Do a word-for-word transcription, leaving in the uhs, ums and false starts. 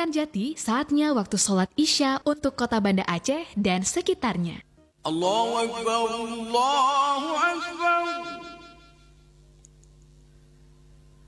Kerakan Jati, saatnya waktu sholat Isya untuk kota Banda Aceh dan sekitarnya. Allahu Akbar, Allahu Akbar.